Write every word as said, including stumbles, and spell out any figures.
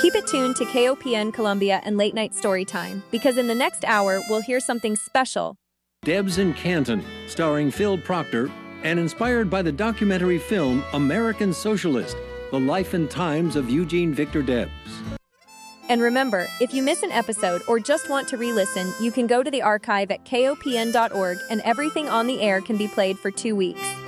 Keep it tuned to K O P N Columbia and Late Night Storytime, because in the next hour, we'll hear something special. Debs in Canton, starring Phil Proctor, and inspired by the documentary film American Socialist, The Life and Times of Eugene Victor Debs. And remember, if you miss an episode or just want to re-listen, you can go to the archive at K O P N dot org and everything on the air can be played for two weeks.